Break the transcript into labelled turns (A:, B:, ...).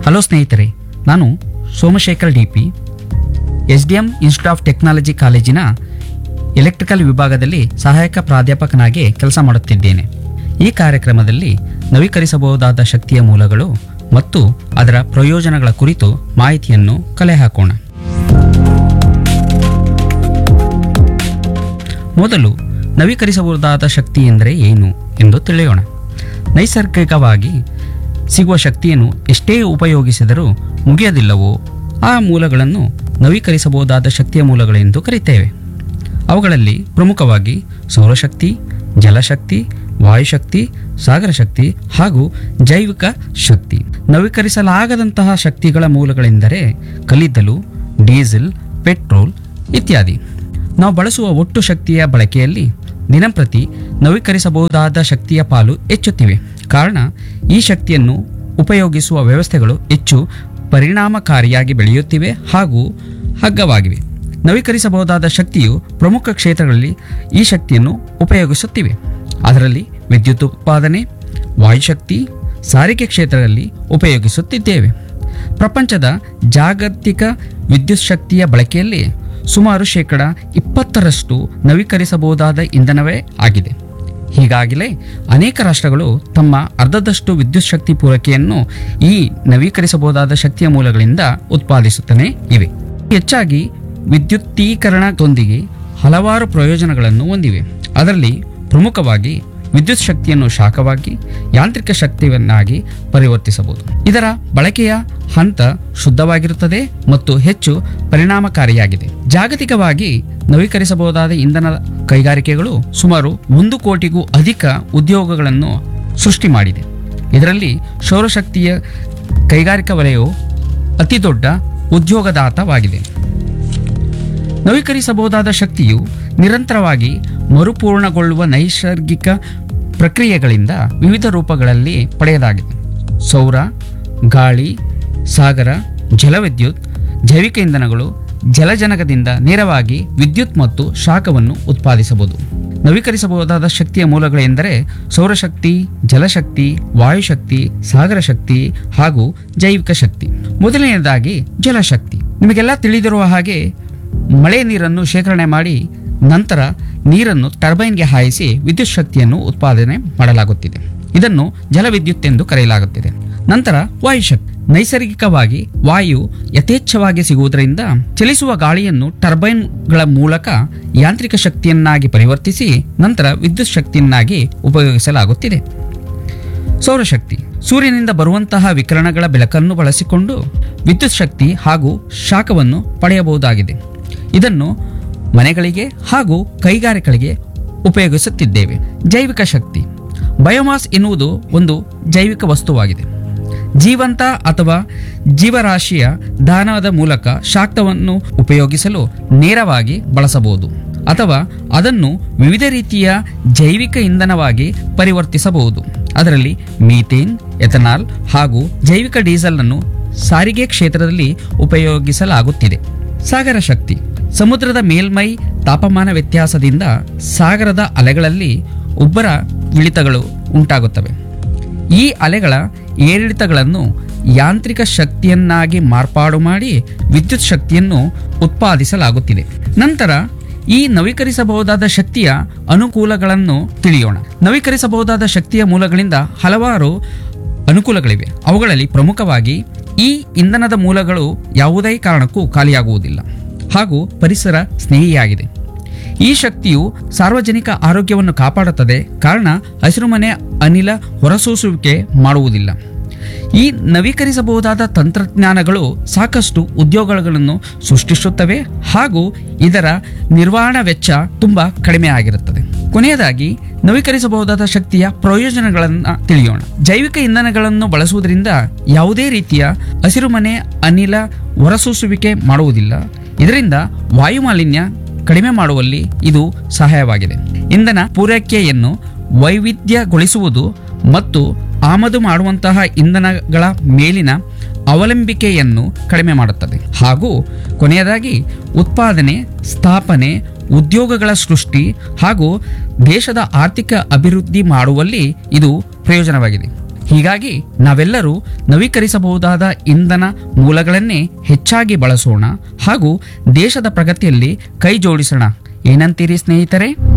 A: Hello ಸ್ನೇಹಿತರೆ, ನಾನು Somashekar DP SDM institute of technology ಕಾಲೇಜಿನ ಎಲೆಕ್ಟ್ರಿಕಲ್ ವಿಭಾಗದಲ್ಲಿ ಸಹಾಯಕ ಪ್ರಾಧ್ಯಾಪಕನಾಗಿ ಕೆಲಸ ಮಾಡುತ್ತಿದ್ದೇನೆ. ಈ ಕಾರ್ಯಕ್ರಮದಲ್ಲಿ ನವೀಕರಿಸಬಹುದಾದ ಶಕ್ತಿಯ ಮೂಲಗಳು ಮತ್ತು ಅದರ ಪ್ರಯೋಜನಗಳ ಕುರಿತು ಮಾಹಿತಿಯನ್ನು ಕಲೆ ಹಾಕೋಣ. ಮೊದಲು ನವೀಕರಿಸಬಹುದಾದ ಶಕ್ತಿ ಎಂದರೆ ಏನು ಎಂದು ತಿಳಿಯೋಣ. ನೈಸರ್ಗಿಕವಾಗಿ ಸಿಗುವ ಶಕ್ತಿಯನ್ನು ಎಷ್ಟೇ ಉಪಯೋಗಿಸಿದರೂ ಮುಗಿಯದಿಲ್ಲವೋ ಆ ಮೂಲಗಳನ್ನು ನವೀಕರಿಸಬಹುದಾದ ಶಕ್ತಿಯ ಮೂಲಗಳೆಂದು ಕರೆಯುತ್ತೇವೆ. ಅವುಗಳಲ್ಲಿ ಪ್ರಮುಖವಾಗಿ ಸೌರಶಕ್ತಿ, ಜಲಶಕ್ತಿ, ವಾಯುಶಕ್ತಿ, ಸಾಗರ ಶಕ್ತಿ ಹಾಗೂ ಜೈವಿಕ ಶಕ್ತಿ. ನವೀಕರಿಸಲಾಗದಂತಹ ಶಕ್ತಿಗಳ ಮೂಲಗಳೆಂದರೆ ಕಲ್ಲಿದ್ದಲು, ಡೀಸೆಲ್, ಪೆಟ್ರೋಲ್ ಇತ್ಯಾದಿ. ನಾವು ಬಳಸುವ ಒಟ್ಟು ಶಕ್ತಿಯ ಬಳಕೆಯಲ್ಲಿ ದಿನಂಪ್ರತಿ ನವೀಕರಿಸಬಹುದಾದ ಶಕ್ತಿಯ ಪಾಲು ಹೆಚ್ಚುತ್ತಿವೆ. ಕಾರಣ ಈ ಶಕ್ತಿಯನ್ನು ಉಪಯೋಗಿಸುವ ವ್ಯವಸ್ಥೆಗಳು ಹೆಚ್ಚು ಪರಿಣಾಮಕಾರಿಯಾಗಿ ಬೆಳೆಯುತ್ತಿವೆ ಹಾಗೂ ಅಗ್ಗವಾಗಿವೆ. ನವೀಕರಿಸಬಹುದಾದ ಶಕ್ತಿಯು ಪ್ರಮುಖ ಕ್ಷೇತ್ರಗಳಲ್ಲಿ ಈ ಶಕ್ತಿಯನ್ನು ಉಪಯೋಗಿಸುತ್ತಿವೆ. ಅದರಲ್ಲಿ ವಿದ್ಯುತ್ ಉತ್ಪಾದನೆ, ವಾಯುಶಕ್ತಿ, ಸಾರಿಗೆ ಕ್ಷೇತ್ರದಲ್ಲಿ ಉಪಯೋಗಿಸುತ್ತಿದ್ದೇವೆ. ಪ್ರಪಂಚದ ಜಾಗತಿಕ ವಿದ್ಯುತ್ ಶಕ್ತಿಯ ಬಳಕೆಯಲ್ಲಿ ಸುಮಾರು 20% ನವೀಕರಿಸಬಹುದಾದ ಇಂಧನವೇ ಆಗಿದೆ. ಹೀಗಾಗಿಲೇ ಅನೇಕ ರಾಷ್ಟ್ರಗಳು ತಮ್ಮ ಅರ್ಧದಷ್ಟು ವಿದ್ಯುತ್ ಶಕ್ತಿ ಪೂರೈಕೆಯನ್ನು ಈ ನವೀಕರಿಸಬಹುದಾದ ಶಕ್ತಿಯ ಮೂಲಗಳಿಂದ ಉತ್ಪಾದಿಸುತ್ತಲೇ ಇವೆ. ಹೆಚ್ಚಾಗಿ ವಿದ್ಯುತ್ತೀಕರಣದೊಂದಿಗೆ ಹಲವಾರು ಪ್ರಯೋಜನಗಳನ್ನು ಹೊಂದಿವೆ. ಅದರಲ್ಲಿ ಪ್ರಮುಖವಾಗಿ ವಿದ್ಯುತ್ ಶಕ್ತಿಯನ್ನು ಶಾಖವಾಗಿ ಯಾಂತ್ರಿಕ ಶಕ್ತಿಯನ್ನಾಗಿ ಪರಿವರ್ತಿಸಬಹುದು. ಇದರ ಬಳಕೆಯ ಹಂತ ಶುದ್ಧವಾಗಿರುತ್ತದೆ ಮತ್ತು ಹೆಚ್ಚು ಪರಿಣಾಮಕಾರಿಯಾಗಿದೆ. ಜಾಗತಿಕವಾಗಿ ನವೀಕರಿಸಬಹುದಾದ ಇಂಧನ ಕೈಗಾರಿಕೆಗಳು ಸುಮಾರು 1 ಕೋಟಿಗೂ ಅಧಿಕ ಉದ್ಯೋಗಗಳನ್ನು ಸೃಷ್ಟಿ ಮಾಡಿದೆ. ಇದರಲ್ಲಿ ಸೌರಶಕ್ತಿಯ ಕೈಗಾರಿಕಾ ವಲಯವು ಅತಿದೊಡ್ಡ ಉದ್ಯೋಗದಾತವಾಗಿದೆ. ನವೀಕರಿಸಬಹುದಾದ ಶಕ್ತಿಯು ನಿರಂತರವಾಗಿ ಮರುಪೂರ್ಣಗೊಳ್ಳುವ ನೈಸರ್ಗಿಕ ಪ್ರಕ್ರಿಯೆಗಳಿಂದ ವಿವಿಧ ರೂಪಗಳಲ್ಲಿ ಪಡೆಯಲಾಗಿದೆ. ಸೌರ, ಗಾಳಿ, ಸಾಗರ, ಜಲವಿದ್ಯುತ್, ಜೈವಿಕ ಇಂಧನಗಳು, ಜಲಜನಕದಿಂದ ನೇರವಾಗಿ ವಿದ್ಯುತ್ ಮತ್ತು ಶಾಖವನ್ನು ಉತ್ಪಾದಿಸಬಹುದು. ನವೀಕರಿಸಬಹುದಾದ ಶಕ್ತಿಯ ಮೂಲಗಳೆಂದರೆ ಸೌರಶಕ್ತಿ, ಜಲಶಕ್ತಿ, ವಾಯುಶಕ್ತಿ, ಸಾಗರ ಶಕ್ತಿ ಹಾಗೂ ಜೈವಿಕ ಶಕ್ತಿ. ಮೊದಲನೆಯದಾಗಿ ಜಲಶಕ್ತಿ. ನಿಮಗೆಲ್ಲ ತಿಳಿದಿರುವ ಹಾಗೆ ಮಳೆ ನೀರನ್ನು ಶೇಖರಣೆ ಮಾಡಿ ನಂತರ ನೀರನ್ನು ಟರ್ಬೈನ್ಗೆ ಹಾಯಿಸಿ ವಿದ್ಯುತ್ ಶಕ್ತಿಯನ್ನು ಉತ್ಪಾದನೆ ಮಾಡಲಾಗುತ್ತಿದೆ. ಇದನ್ನು ಜಲವಿದ್ಯುತ್ ಎಂದು ಕರೆಯಲಾಗುತ್ತಿದೆ. ನಂತರ ವಾಯುಶಕ್ತಿ. ನೈಸರ್ಗಿಕವಾಗಿ ವಾಯು ಯಥೇಚ್ಛವಾಗಿ ಸಿಗುವುದರಿಂದ ಚಲಿಸುವ ಗಾಳಿಯನ್ನು ಟರ್ಬೈನ್ಗಳ ಮೂಲಕ ಯಾಂತ್ರಿಕ ಶಕ್ತಿಯನ್ನಾಗಿ ಪರಿವರ್ತಿಸಿ ನಂತರ ವಿದ್ಯುತ್ ಶಕ್ತಿಯನ್ನಾಗಿ ಉಪಯೋಗಿಸಲಾಗುತ್ತಿದೆ. ಸೌರಶಕ್ತಿ. ಸೂರ್ಯನಿಂದ ಬರುವಂತಹ ವಿಕಿರಣಗಳ ಬೆಳಕನ್ನು ಬಳಸಿಕೊಂಡು ವಿದ್ಯುತ್ ಶಕ್ತಿ ಹಾಗೂ ಶಾಖವನ್ನು ಪಡೆಯಬಹುದಾಗಿದೆ. ಇದನ್ನು ಮನೆಗಳಿಗೆ ಹಾಗೂ ಕೈಗಾರಿಕೆಗಳಿಗೆ ಉಪಯೋಗಿಸುತ್ತಿದ್ದೇವೆ. ಜೈವಿಕ ಶಕ್ತಿ. ಬಯೋಮಾಸ್ ಎನ್ನುವುದು ಒಂದು ಜೈವಿಕ ವಸ್ತುವಾಗಿದೆ. ಜೀವಂತ ಅಥವಾ ಜೀವರಾಶಿಯ ದಹನದ ಮೂಲಕ ಶಾಖವನ್ನು ಉಪಯೋಗಿಸಲು ನೇರವಾಗಿ ಬಳಸಬಹುದು ಅಥವಾ ಅದನ್ನು ವಿವಿಧ ರೀತಿಯ ಜೈವಿಕ ಇಂಧನವಾಗಿ ಪರಿವರ್ತಿಸಬಹುದು. ಅದರಲ್ಲಿ ಮೀಥೇನ್, ಎಥನಾಲ್ ಹಾಗೂ ಜೈವಿಕ ಡೀಸೆಲ್ ಅನ್ನು ಸಾರಿಗೆ ಕ್ಷೇತ್ರದಲ್ಲಿ ಉಪಯೋಗಿಸಲಾಗುತ್ತಿದೆ. ಸಾಗರ ಶಕ್ತಿ. ಸಮುದ್ರದ ಮೇಲ್ಮೈ ತಾಪಮಾನ ವ್ಯತ್ಯಾಸದಿಂದ ಸಾಗರದ ಅಲೆಗಳಲ್ಲಿ ಉಬ್ಬರ ಇಳಿತಗಳು ಉಂಟಾಗುತ್ತವೆ. ಈ ಅಲೆಗಳ ಏರಿಳಿತಗಳನ್ನು ಯಾಂತ್ರಿಕ ಶಕ್ತಿಯನ್ನಾಗಿ ಮಾರ್ಪಾಡು ಮಾಡಿ ವಿದ್ಯುತ್ ಶಕ್ತಿಯನ್ನು ಉತ್ಪಾದಿಸಲಾಗುತ್ತಿದೆ. ನಂತರ ಈ ನವೀಕರಿಸಬಹುದಾದ ಶಕ್ತಿಯ ಅನುಕೂಲಗಳನ್ನು ತಿಳಿಯೋಣ. ನವೀಕರಿಸಬಹುದಾದ ಶಕ್ತಿಯ ಮೂಲಗಳಿಂದ ಹಲವಾರು ಅನುಕೂಲಗಳಿವೆ. ಅವುಗಳಲ್ಲಿ ಪ್ರಮುಖವಾಗಿ ಈ ಇಂಧನದ ಮೂಲಗಳು ಯಾವುದೇ ಕಾರಣಕ್ಕೂ ಖಾಲಿಯಾಗುವುದಿಲ್ಲ ಹಾಗೂ ಪರಿಸರ ಸ್ನೇಹಿಯಾಗಿದೆ. ಈ ಶಕ್ತಿಯು ಸಾರ್ವಜನಿಕ ಆರೋಗ್ಯವನ್ನು ಕಾಪಾಡುತ್ತದೆ. ಕಾರಣ ಹಸಿರುಮನೆ ಅನಿಲ ಹೊರಸೂಸುವಿಕೆ ಮಾಡುವುದಿಲ್ಲ. ಈ ನವೀಕರಿಸಬಹುದಾದ ತಂತ್ರಜ್ಞಾನಗಳು ಸಾಕಷ್ಟು ಉದ್ಯೋಗಗಳನ್ನು ಸೃಷ್ಟಿಸುತ್ತವೆ ಹಾಗೂ ಇದರ ನಿರ್ವಹಣಾ ವೆಚ್ಚ ತುಂಬಾ ಕಡಿಮೆ ಆಗಿರುತ್ತದೆ. ಕೊನೆಯದಾಗಿ ನವೀಕರಿಸಬಹುದಾದ ಶಕ್ತಿಯ ಪ್ರಯೋಜನಗಳನ್ನು ತಿಳಿಯೋಣ. ಜೈವಿಕ ಇಂಧನಗಳನ್ನು ಬಳಸುವುದರಿಂದ ಯಾವುದೇ ರೀತಿಯ ಹಸಿರುಮನೆ ಅನಿಲ ಹೊರಸೂಸುವಿಕೆ ಮಾಡುವುದಿಲ್ಲ. ಇದರಿಂದ ವಾಯುಮಾಲಿನ್ಯ ಕಡಿಮೆ ಮಾಡುವಲ್ಲಿ ಇದು ಸಹಾಯವಾಗಿದೆ. ಇಂಧನ ಪೂರೈಕೆಯನ್ನು ವೈವಿಧ್ಯಗೊಳಿಸುವುದು ಮತ್ತು ಆಮದು ಮಾಡುವಂತಹ ಇಂಧನಗಳ ಮೇಲಿನ ಅವಲಂಬಿಕೆಯನ್ನು ಕಡಿಮೆ ಮಾಡುತ್ತದೆ ಹಾಗೂ ಕೊನೆಯದಾಗಿ ಉತ್ಪಾದನೆ, ಸ್ಥಾಪನೆ, ಉದ್ಯೋಗಗಳ ಸೃಷ್ಟಿ ಹಾಗೂ ದೇಶದ ಆರ್ಥಿಕ ಅಭಿವೃದ್ಧಿ ಮಾಡುವಲ್ಲಿ ಇದು ಪ್ರಯೋಜನವಾಗಿದೆ. ಹೀಗಾಗಿ ನಾವೆಲ್ಲರೂ ನವೀಕರಿಸಬಹುದಾದ ಇಂಧನ ಮೂಲಗಳನ್ನೇ ಹೆಚ್ಚಾಗಿ ಬಳಸೋಣ ಹಾಗೂ ದೇಶದ ಪ್ರಗತಿಯಲ್ಲಿ ಕೈ ಜೋಡಿಸೋಣ. ಏನಂತೀರಿ ಸ್ನೇಹಿತರೆ?